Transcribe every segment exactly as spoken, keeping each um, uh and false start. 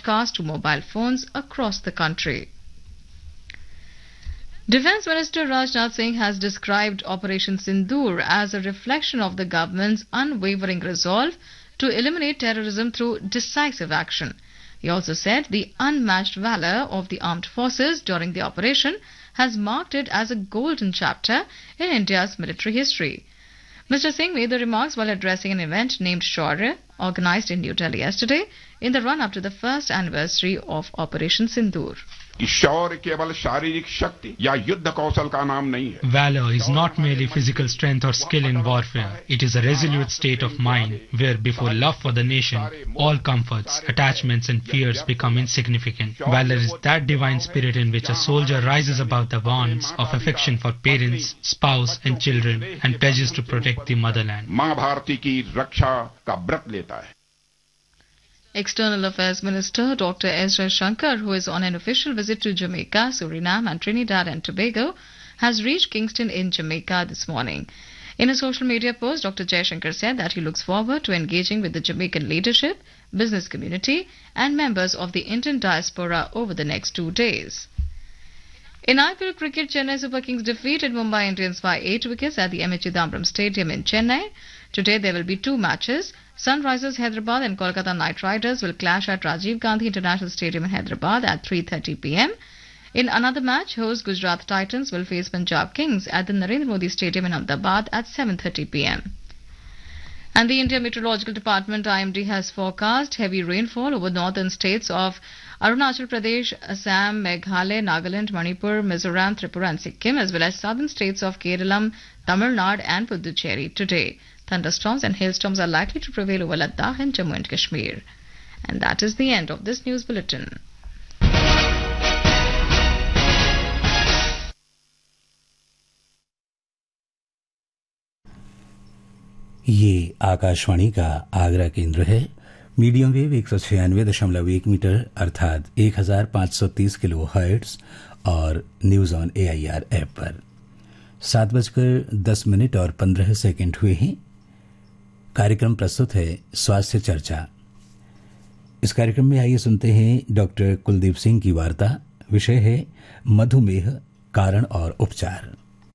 broadcast to mobile phones across the country. Defence Minister Rajnath Singh has described Operation Sindoor as a reflection of the government's unwavering resolve to eliminate terrorism through decisive action. He also said the unmatched valour of the armed forces during the operation has marked it as a golden chapter in India's military history. Mister Singh made the remarks while addressing an event named Shaurya, organised in New Delhi yesterday in the run-up to the first anniversary of Operation Sindoor. शौर्य केवल शारीरिक शक्ति या युद्ध कौशल का नाम नहीं है. Valor is not merely physical strength or skill in warfare. It is a resolute state of mind where before love for the nation, all comforts, attachments and fears become insignificant. Valor is that divine spirit in which a soldier rises above the bonds of affection for parents, spouse and children and pledges to protect the motherland. मां भारती की रक्षा का व्रत लेता है. External Affairs Minister Doctor S. Jaishankar, who is on an official visit to Jamaica, Suriname and Trinidad and Tobago, has reached Kingston in Jamaica this morning. In a social media post, Doctor Jaishankar said that he looks forward to engaging with the Jamaican leadership, business community and members of the Indian diaspora over the next two days. In I P L cricket, Chennai Super Kings defeated Mumbai Indians by eight wickets at the M A Chidambaram Stadium in Chennai. Today there will be two matches. Sunrisers Hyderabad and Kolkata Knight Riders will clash at Rajiv Gandhi International Stadium in Hyderabad at three thirty p m. In another match, host Gujarat Titans will face Punjab Kings at the Narendra Modi Stadium in Ahmedabad at seven thirty p m. And the India Meteorological Department I M D has forecast heavy rainfall over northern states of Arunachal Pradesh, Assam, Meghalaya, Nagaland, Manipur, Mizoram, Tripura and Sikkim, as well as southern states of Kerala, Tamil Nadu and Puducherry today. Thunderstorms and hailstorms are likely to prevail over Ladakh and Jammu and Kashmir. And that is the end of this news bulletin. ये आकाशवाणी का आगरा केंद्र है. Medium wave एक सौ छियानवे दशमलव एक metre अर्थात एक हजार पांच सौ तीस किलो हर्ट्ज और news on A I R app पर सात बजकर दस मिनट और पंद्रह सेकंड हुए हैं. कार्यक्रम प्रस्तुत है स्वास्थ्य चर्चा. इस कार्यक्रम में आइए सुनते हैं डॉक्टर कुलदीप सिंह की वार्ता. विषय है मधुमेह, कारण और उपचार.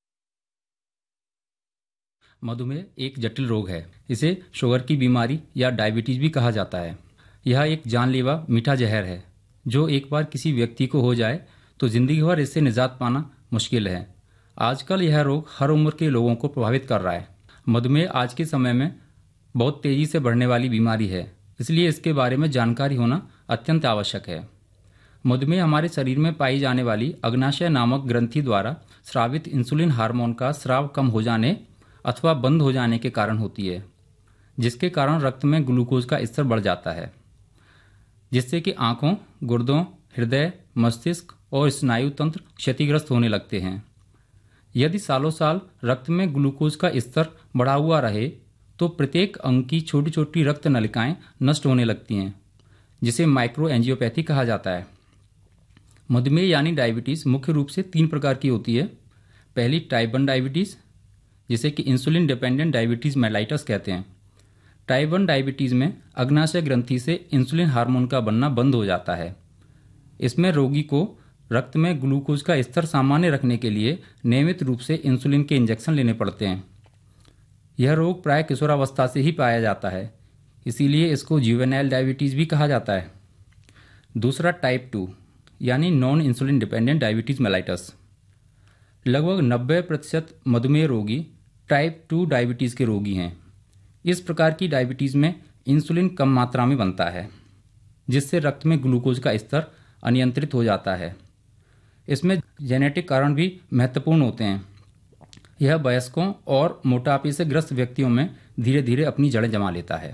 मधुमेह एक जटिल रोग है. इसे शुगर की बीमारी या डायबिटीज भी कहा जाता है. यह एक जानलेवा मीठा जहर है जो एक बार किसी व्यक्ति को हो जाए तो जिंदगी भर इससे निजात पाना मुश्किल है. आजकल यह रोग हर उम्र के लोगों को प्रभावित कर रहा है. मधुमेह आज के समय में बहुत तेजी से बढ़ने वाली बीमारी है, इसलिए इसके बारे में जानकारी होना अत्यंत आवश्यक है. मधुमेह हमारे शरीर में पाई जाने वाली अग्नाशय नामक ग्रंथि द्वारा स्रावित इंसुलिन हार्मोन का स्राव कम हो जाने अथवा बंद हो जाने के कारण होती है, जिसके कारण रक्त में ग्लूकोज का स्तर बढ़ जाता है, जिससे कि आंखों, गुर्दों, हृदय, मस्तिष्क और स्नायु तंत्र क्षतिग्रस्त होने लगते हैं. यदि सालों साल रक्त में ग्लूकोज का स्तर बढ़ा हुआ रहे तो प्रत्येक अंग की छोटी छोटी रक्त नलिकाएं नष्ट होने लगती हैं, जिसे माइक्रो एंजियोपैथी कहा जाता है. मधुमेह यानी डायबिटीज मुख्य रूप से तीन प्रकार की होती है. पहली टाइप वन डायबिटीज, जिसे कि इंसुलिन डिपेंडेंट डायबिटीज मेलाइटस कहते हैं. टाइप वन डायबिटीज में अग्नाशय ग्रंथि से इंसुलिन हार्मोन का बनना बंद हो जाता है. इसमें रोगी को रक्त में ग्लूकोज का स्तर सामान्य रखने के लिए नियमित रूप से इंसुलिन के इंजेक्शन लेने पड़ते हैं. यह रोग प्राय किशोरावस्था से ही पाया जाता है, इसीलिए इसको जुवेनाइल डायबिटीज भी कहा जाता है. दूसरा टाइप टू यानी non insulin dependent diabetes mellitus. लगभग नब्बे प्रतिशत मधुमेह रोगी टाइप टू डायबिटीज के रोगी हैं. इस प्रकार की डायबिटीज में इंसुलिन कम मात्रा में बनता है, जिससे रक्त में ग्लूकोज का स्तर अनियंत्रित हो जाता है. इसमें जेनेटिक कारण भी महत्वपूर्ण होते हैं. यह वयस्कों और मोटापे से ग्रस्त व्यक्तियों में धीरे धीरे अपनी जड़ें जमा लेता है.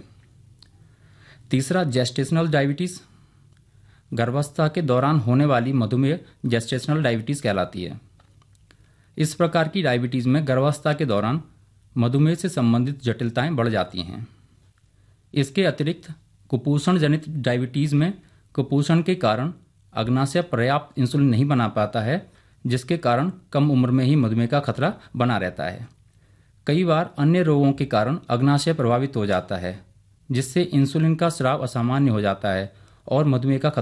तीसरा जेस्टेशनल डायबिटीज. गर्भावस्था के दौरान होने वाली मधुमेह जेस्टेशनल डायबिटीज कहलाती है. इस प्रकार की डायबिटीज में गर्भावस्था के दौरान मधुमेह से संबंधित जटिलताएं बढ़ जाती हैं. इसके अतिरिक्त कुपोषण जनित डायबिटीज में कुपोषण के कारण अग्नाशय पर्याप्त इंसुलिन नहीं बना पाता है, जिसके कारण कम उम्र में ही मधुमेह का खतरा बना रहता है. कई बार अन्य रोगों के कारण अग्नाशय प्रभावित हो जाता है, जिससे इंसुलिन का स्राव असामान्य हो जाता है और मधुमेह का खतरा